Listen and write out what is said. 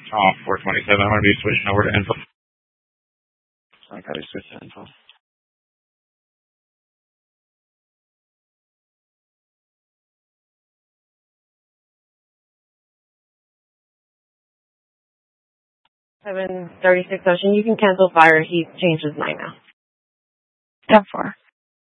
Off 427. I'm going to be switching over to info. I got to switch to info. Seven 36 Ocean. You can cancel fire. He changed his mind now. 10-4.